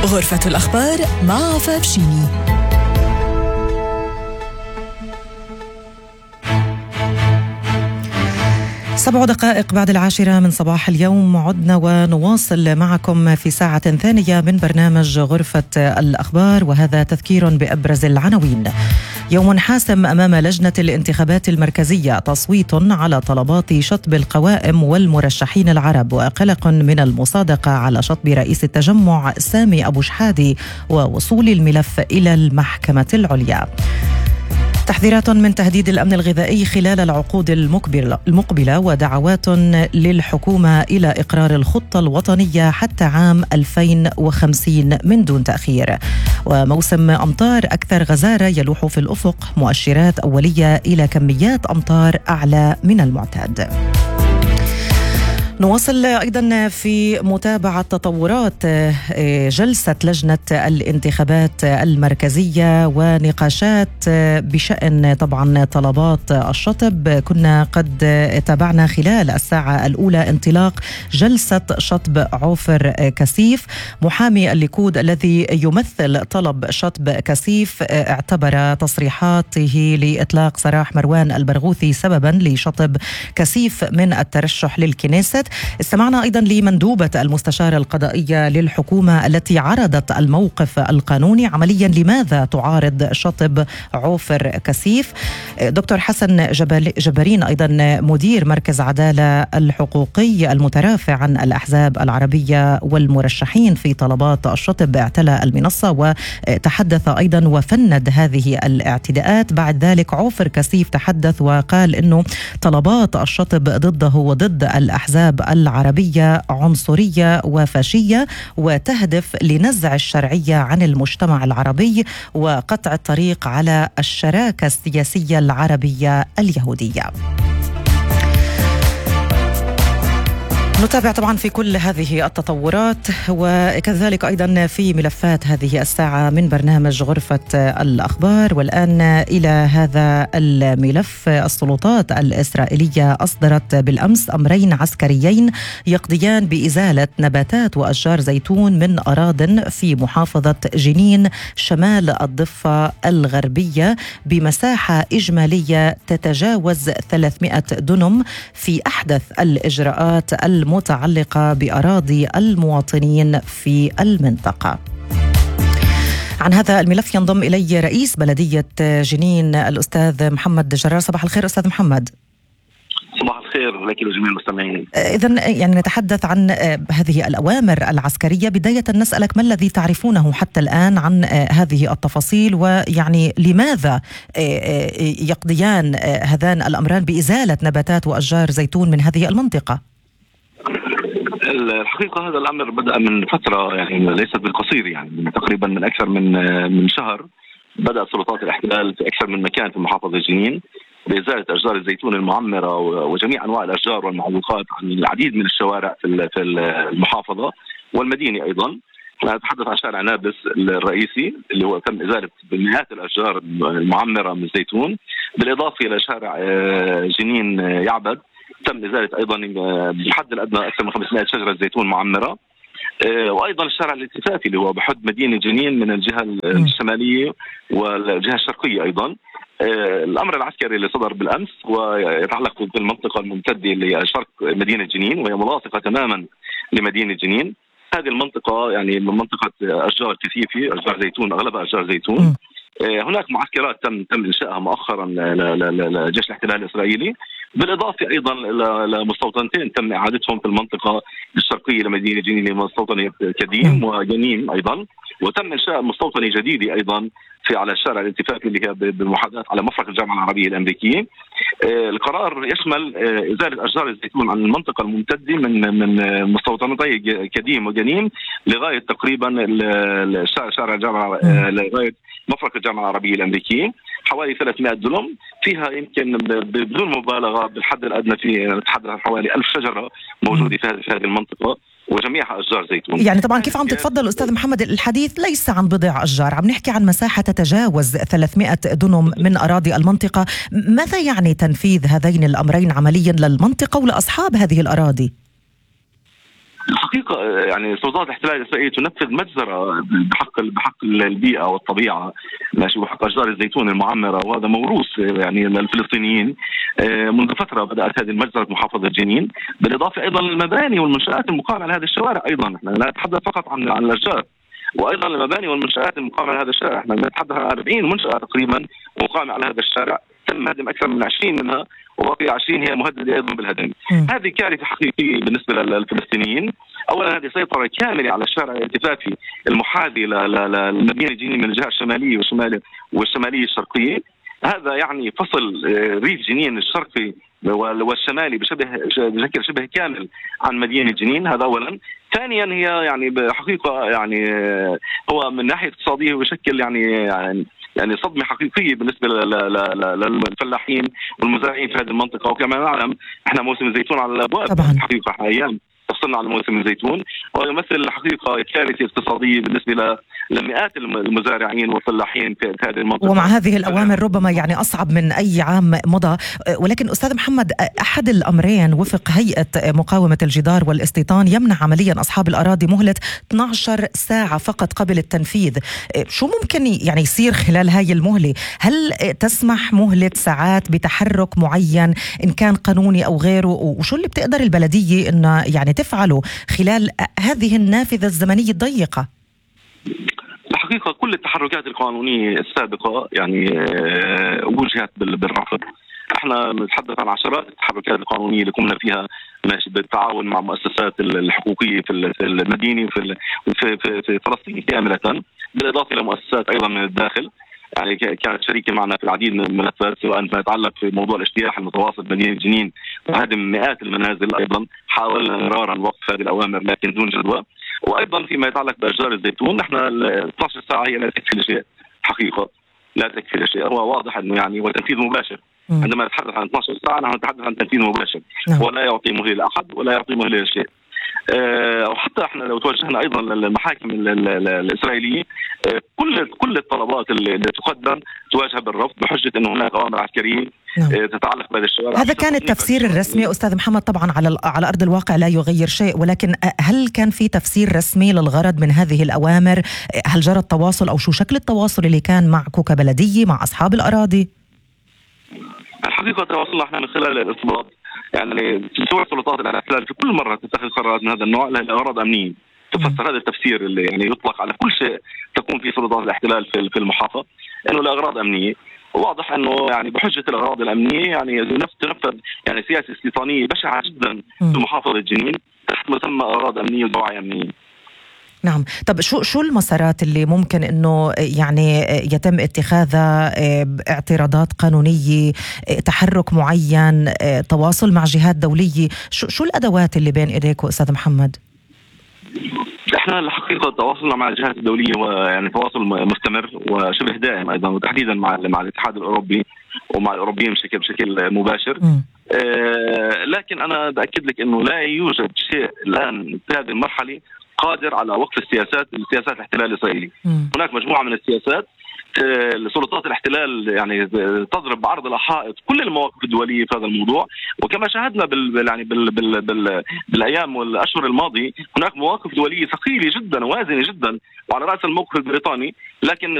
غرفة الأخبار مع فابشيني. 7 دقائق بعد 10 من صباح اليوم، عدنا ونواصل معكم في ساعة ثانية من برنامج غرفة الأخبار، وهذا تذكير بأبرز العناوين. يوم حاسم أمام لجنة الانتخابات المركزية، تصويت على طلبات شطب القوائم والمرشحين العرب، وقلق من المصادقة على شطب رئيس التجمع سامي أبو شحادي ووصول الملف إلى المحكمة العليا. تحذيرات من تهديد الأمن الغذائي خلال العقود المقبلة، ودعوات للحكومة إلى إقرار الخطة الوطنية حتى عام 2050 من دون تأخير. وموسم أمطار أكثر غزارة يلوح في الأفق، مؤشرات أولية إلى كميات أمطار أعلى من المعتاد. نواصل أيضا في متابعة تطورات جلسة لجنة الانتخابات المركزية ونقاشات بشأن طبعا طلبات الشطب. كنا قد تابعنا خلال الساعة الأولى انطلاق جلسة شطب عوفر كسيف. محامي الليكود الذي يمثل طلب شطب كسيف اعتبر تصريحاته لإطلاق سراح مروان البرغوثي سببا لشطب كسيف من الترشح للكنيست. استمعنا أيضا لمندوبة المستشارة القضائية للحكومة التي عرضت الموقف القانوني. عمليا لماذا تعارض شطب عوفر كسيف؟ دكتور حسن جبارين أيضا مدير مركز عدالة الحقوقي المترافع عن الأحزاب العربية والمرشحين في طلبات الشطب اعتلى المنصة وتحدث أيضا وفند هذه الاعتداءات. بعد ذلك عوفر كسيف تحدث وقال إنه طلبات الشطب ضده وضد الأحزاب العربية عنصرية وفاشية، وتهدف لنزع الشرعية عن المجتمع العربي وقطع الطريق على الشراكة السياسية العربية اليهودية. نتابع طبعا في كل هذه التطورات وكذلك أيضا في ملفات هذه الساعة من برنامج غرفة الأخبار. والآن إلى هذا الملف. السلطات الإسرائيلية أصدرت بالأمس أمرين عسكريين يقضيان بإزالة نباتات وأشجار زيتون من أراضٍ في محافظة جنين شمال الضفة الغربية بمساحة إجمالية تتجاوز 300 دنم في أحدث الإجراءات المتعلقة بأراضي المواطنين في المنطقة. عن هذا الملف ينضم إلي رئيس بلدية جنين الأستاذ محمد جرار. صباح الخير أستاذ محمد. صباح الخير لك وجميع المستمعين. إذن يعني نتحدث عن هذه الأوامر العسكرية. بداية نسألك ما الذي تعرفونه حتى الآن عن هذه التفاصيل، ويعني لماذا يقضيان هذان الأمران بإزالة نباتات وأشجار زيتون من هذه المنطقة؟ الحقيقة هذا الأمر بدأ من فترة، يعني ليست بالقصير، يعني تقريبا من أكثر من شهر بدأت سلطات الاحتلال في أكثر من مكان في محافظة جنين بإزالة أشجار الزيتون المعمرة وجميع أنواع الأشجار والمعلوقات عن العديد من الشوارع في المحافظة والمدينة أيضا. نتحدث عن شارع نابلس الرئيسي اللي هو تم إزالة مئات الأشجار المعمرة من الزيتون، بالإضافة إلى شارع جنين يعبد تم إزالة أيضا بالحد الأدنى أكثر من 500 شجرة زيتون معمرة. وأيضا الشارع الالتفافي اللي هو بحد مدينة جنين من الجهة الشمالية والجهة الشرقية أيضا. الأمر العسكري اللي صدر بالأمس ويتعلق بالمنطقة الممتدة لشرق مدينة جنين وهي ملاصقة تماما لمدينة جنين. هذه المنطقة يعني منطقة أشجار كثيفة، أشجار زيتون، أغلبها أشجار زيتون. هناك معسكرات تم إنشائها مؤخرا لجيش الاحتلال الإسرائيلي، بالإضافة أيضا لمستوطنتين تم إعادتهم في المنطقة الشرقية لمدينة جنين، مستوطنة كديم وجنيم أيضا، وتم إنشاء مستوطنة جديدة أيضا على الشارع الالتفافي اللي هي بالمحاذاة على مفرق الجامعة العربية الأمريكية. القرار يشمل إزالة أشجار الزيتون عن المنطقة الممتدة من مستوطنتي كديم وجنيم لغاية تقريبا شارع الجامعة لغاية مفرق الجامعة العربية الأمريكية، حوالي 300 دنم فيها يمكن بدون مبالغة بالحد الأدنى في نتحدث عن حوالي 1000 شجرة موجودة في هذه المنطقة وجميعها أشجار زيتون. يعني طبعا كيف عم تتفضل أستاذ محمد، الحديث ليس عن بضع أشجار، عم نحكي عن مساحة تتجاوز 300 دنم من أراضي المنطقة. ماذا يعني تنفيذ هذين الأمرين عمليا للمنطقة ولأصحاب هذه الأراضي؟ الحقيقة يعني سلطات الاحتلال الإسرائيلي تنفذ مجزرة بحق البيئة والطبيعة، ماشي، وحق أشجار الزيتون المعمرة، وهذا موروث يعني للفلسطينيين منذ فترة. بدأت هذه المجزرة محافظة جنين، بالإضافة أيضا للمباني والمنشآت المقامة على هذا الشوارع. أيضا نحن لا نتحدث فقط عن الأشجار، وايضا المباني والمنشات المقامه على هذا الشارع. احنا نتحدث عن 40 منشاه تقريبا مقامه على هذا الشارع، تم هدم اكثر من 20 منها، وبقي 20 هي مهدده ايضا بالهدم. هذه كارثه حقيقيه بالنسبه للفلسطينيين. اولا هذه سيطره كامله على الشارع الالتفافي المحاذي لمدينه جنين من الجهه الشماليه والشماليه الشرقيه. هذا يعني فصل ريف جنين الشرقي والشمالي بشكل شبه كامل عن مدينة جنين. هذا أولا. ثانيا هي يعني بحقيقة يعني هو من ناحية اقتصادية ويشكل يعني صدمة حقيقية بالنسبة للفلاحين والمزارعين في هذه المنطقة. وكما نعلم احنا موسم الزيتون على الأبواب حقيقة أيام وصلنا على موسم الزيتون، ويمثل حقيقة كارثة اقتصادية بالنسبة لمئات المزارعين والفلاحين في هذه المنطقة. ومع هذه الأوامر ربما يعني أصعب من أي عام مضى. ولكن أستاذ محمد، أحد الأمرين وفق هيئة مقاومة الجدار والاستيطان يمنع عمليا أصحاب الأراضي مهلة 12 ساعة فقط قبل التنفيذ. شو ممكن يعني يصير خلال هاي المهلة؟ هل تسمح مهلة ساعات بتحرك معين إن كان قانوني أو غيره؟ وشو اللي بتقدر البلدية إنه يعني تفعله خلال هذه النافذة الزمنية الضيقة؟ الحقيقة كل التحركات القانونية السابقة يعني وجهت بالرفض. احنا نتحدث عن عشرات التحركات القانونية اللي قمنا فيها ماشي بالتعاون مع مؤسسات الحقوقية في المدينة في فلسطين كاملة، بالإضافة إلى مؤسسات أيضا من الداخل يعني كانت شريكة معنا في العديد من الملفات، سواء فيما يتعلق في موضوع الاجتياح المتواصل بمدينة جنين وهدم مئات المنازل. أيضا حاولنا مرارا وقف هذه الأوامر لكن دون جدوى. وايضا فيما يتعلق باشجار الزيتون نحن 12 ساعه هي لا تكفي لشيء، حقيقه لا تكفي لشيء. هو واضح انه يعني هو تنفيذ مباشر. عندما نتحدث عن 12 ساعه نحن نتحدث عن تنفيذ مباشر، ولا يعطي مهله لاحد ولا يعطي مهله لشيء. وحتى احنا لو توجهنا ايضا للمحاكم الاسرائيليه كل الطلبات اللي تقدم تواجه بالرفض بحجه انه هناك اوامر عسكريه تتعلق بهذا الشوارع. هذا كان التفسير الرسمي استاذ محمد، طبعا على ارض الواقع لا يغير شيء، ولكن هل كان في تفسير رسمي للغرض من هذه الاوامر؟ هل جرى التواصل او شو شكل التواصل اللي كان معكم كبلديه مع اصحاب الاراضي؟ الحقيقه تواصلنا احنا من خلال الارتباط يعني سوى سلطات الاحتلال في كل مره تتخذ قرارات من هذا النوع لاغراض امنيه. تفسر هذا التفسير اللي يعني يطلق على كل شيء تكون في سلطات الاحتلال في المحافظه انه لاغراض امنيه. واضح انه يعني بحجه الاغراض الامنيه يعني تنفذ يعني سياسه استيطانيه بشعه جدا في محافظه جنين تحت مسمى اغراض امنيه ودواعي امنيه. نعم. طب شو المسارات اللي ممكن انه يعني يتم اتخاذها؟ اعتراضات قانونية، تحرك معين، تواصل مع جهات دولية؟ شو الادوات اللي بين ايديكم استاذ محمد؟ احنا الحقيقه تواصلنا مع الجهات الدوليه ويعني تواصل مستمر وشبه دائم ايضا، وتحديدا مع الاتحاد الاوروبي ومع الاوروبيين بشكل مباشر. لكن انا باكد لك انه لا يوجد شيء الان في هذه المرحله قادر على وقف سياسات الاحتلال الاسرائيلي. هناك مجموعه من السياسات سلطات الاحتلال يعني تضرب بعرض الحائط كل المواقف الدوليه في هذا الموضوع. وكما شاهدنا بالايام والاشهر الماضيه هناك مواقف دوليه ثقيله جدا ووازنه جدا، وعلى راس الموقف البريطاني، لكن